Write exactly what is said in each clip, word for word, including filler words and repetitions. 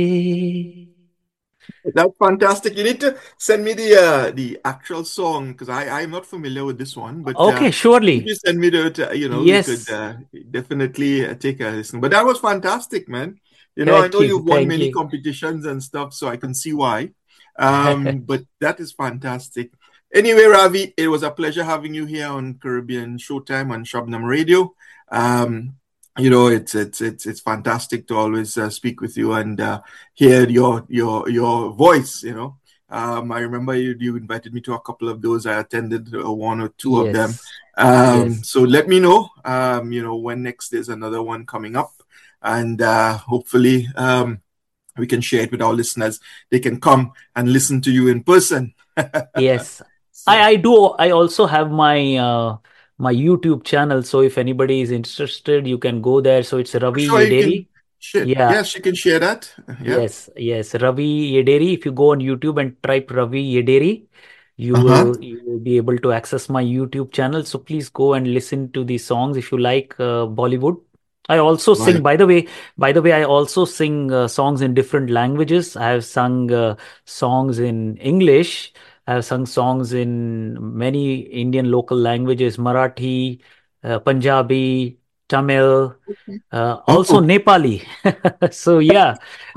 That's fantastic. You need to send me the uh, the actual song because I I'm not familiar with this one. But uh, Okay, if surely. you send me the, uh, you know, we could Yes. uh, definitely uh, take a listen. But that was fantastic, man. You know, I Thank know you. you've won Thank many you. competitions and stuff, so I can see why. Um, but that is fantastic. Anyway, Ravi, it was a pleasure having you here on Caribbean Showtime on Shabnam Radio. Um, you know, it's it's it's it's fantastic to always uh, speak with you and uh, hear your your your voice. You know, um, I remember you you invited me to a couple of those. I attended uh, one or two of them. Yes. Um, Yes. so let me know. Um, you know, when next there's another one coming up, and uh, hopefully um, we can share it with our listeners. They can come and listen to you in person. Yes. I So I do. I also have my uh my YouTube channel. So if anybody is interested, you can go there. So it's Ravi sure you can Yederi. share. Yeah. Yes, you can share that. Yeah. Yes. Yes. Ravi Yederi. If you go on YouTube and type Ravi Yederi, you Uh-huh. will you will be able to access my YouTube channel. So please go and listen to the songs if you like uh, Bollywood. I also sing. Right. By the way, by the way, I also sing uh, songs in different languages. I have sung uh, songs in English. I have sung songs in many Indian local languages: Marathi, uh, Punjabi, Tamil, uh, also Oh, Nepali. So yeah.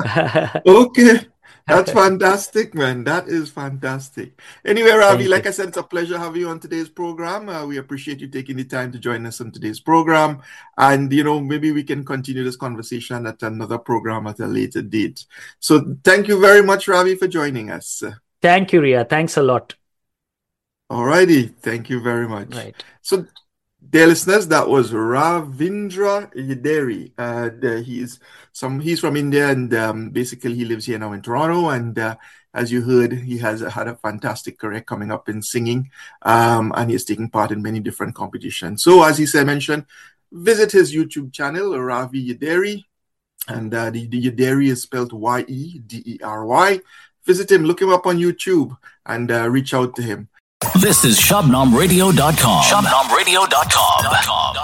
okay. That's fantastic, man. That is fantastic. Anyway, Ravi, Thank like you. I said, it's a pleasure having you on today's program. Uh, we appreciate you taking the time to join us on today's program. And, you know, maybe we can continue this conversation at another program at a later date. So thank you very much, Ravi, for joining us. Thank you, Ria. Thanks a lot. All righty. Thank you very much. Right. So, dear listeners, that was Ravindra Yederi. Uh, the, he's some he's from India and um, basically he lives here now in Toronto. And uh, as you heard, he has had a fantastic career coming up in singing, um, and he is taking part in many different competitions. So, as he said, mentioned, visit his YouTube channel, Ravi Yederi, and uh, the, the Yederi is spelled Y E D E R Y. Visit him, look him up on YouTube, and uh, reach out to him. This is Shabnam Radio dot com. Shabnam Radio dot com.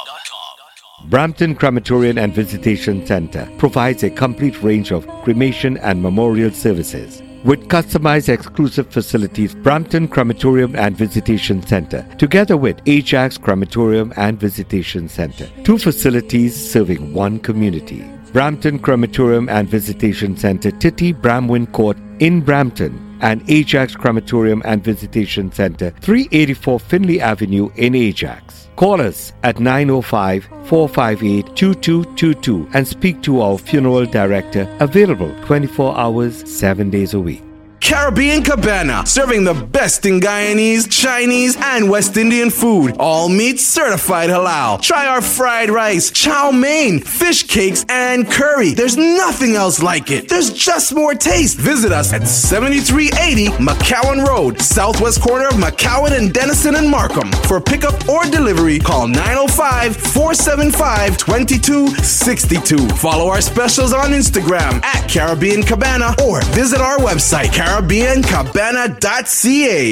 Brampton Crematorium and Visitation Center provides a complete range of cremation and memorial services. With customized exclusive facilities, Brampton Crematorium and Visitation Center, together with Ajax Crematorium and Visitation Center, two facilities serving one community. Brampton Crematorium and Visitation Center, Titty Bramwin Court in Brampton, and Ajax Crematorium and Visitation Center, three eighty-four Finley Avenue in Ajax. Call us at nine oh five, four five eight, two two two two and speak to our funeral director, available twenty-four hours, seven days a week. Caribbean Cabana, serving the best in Guyanese, Chinese, and West Indian food. All meat certified halal. Try our fried rice, chow mein, fish cakes, and curry. There's nothing else like it. There's just more taste. Visit us at seventy-three eighty McCowan Road, southwest corner of McCowan and Denison and Markham. For pickup or delivery, call nine oh five, four seven five, two two six two. Follow our specials on Instagram at Caribbean Cabana or visit our website, Caribbean Cabana dot C A.